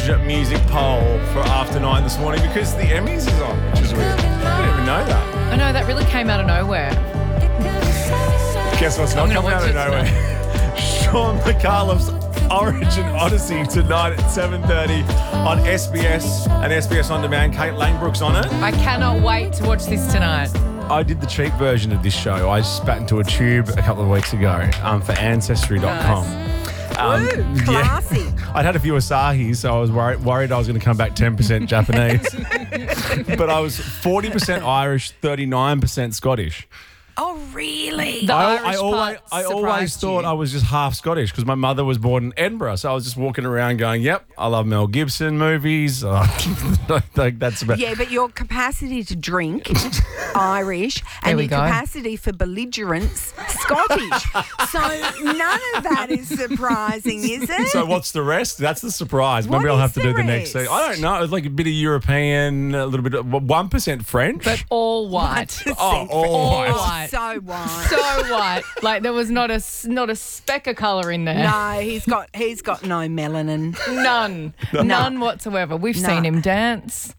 music poll for After 9 this morning because the Emmys is on, which is weird. I didn't even know that. I know, that really came out of nowhere. Guess what's not coming out of nowhere? Sean McAuliffe's Origin Odyssey tonight at 7:30 on SBS and SBS On Demand. Kate Langbrook's on it. I cannot wait to watch this tonight. I did the cheap version of this show. I spat into a tube a couple of weeks ago for Ancestry.com. Ooh, classy. Yeah. I'd had a few Asahis, so I was worried I was going to come back 10% Japanese. But I was 40% Irish, 39% Scottish. Oh, really? I always thought I was just half Scottish because my mother was born in Edinburgh. So I was just walking around going, yep, I love Mel Gibson movies. That's about. Yeah, but your capacity to drink, Irish, and your capacity for belligerence, Scottish. So none of that is surprising, is it? So what's the rest? That's the surprise. What Maybe I'll have to is do the the next. rest? I don't know. It's like a bit of European, a little bit of 1% French. But all white. all white. white. So white. So white. Like there was not a speck of colour in there. No, he's got no melanin. None whatsoever. We've seen him dance.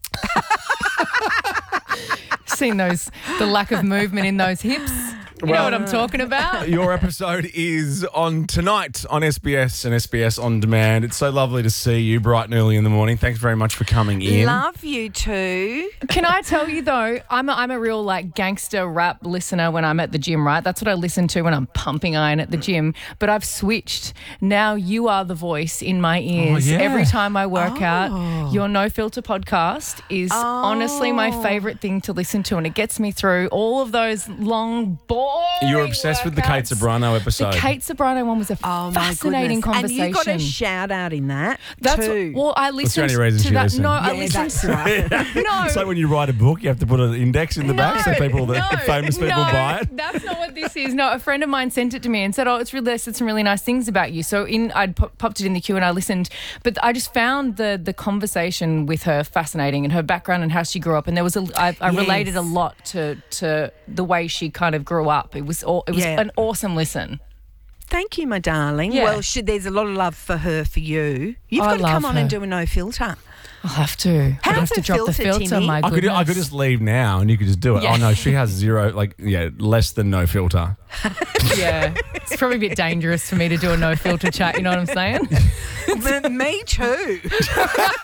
Seen the lack of movement in those hips. You know what I'm talking about? Your episode is on tonight on SBS and SBS On Demand. It's so lovely to see you bright and early in the morning. Thanks very much for coming in. Love you too. Can I tell you though, I'm a real like gangster rap listener when I'm at the gym, right? That's what I listen to when I'm pumping iron at the gym. But I've switched. Now you are the voice in my ears. Oh, yeah. Every time I work out. Your No Filter podcast is honestly my favourite thing to listen to, and it gets me through all of those long, boring You're obsessed with the Kate Sobrano episode. The Kate Sobrano one was a fascinating conversation. And you got a shout out in that too. Well, I listened That's the only reason to she that. listened. No, Yeah, I listened that's to right. No. It's like when you write a book, you have to put an index in the back so famous people buy it. That's not what this is. No, a friend of mine sent it to me and said, they said some really nice things about you. So I'd popped it in the queue and I listened. But I just found the conversation with her fascinating and her background and how she grew up. And there was I related a lot to the way she kind of grew up. It was an awesome listen. Thank you, my darling. Yeah. Well, there's a lot of love for her, for you. You've got to come on and do a No Filter. I'll have to. How's I'd have to the drop the filter, filter, Timmy? my I goodness. could just leave now and you could just do it. Yeah. Oh, no, she has zero, less than no filter. Yeah. It's probably a bit dangerous for me to do a no filter chat, you know what I'm saying? Me too.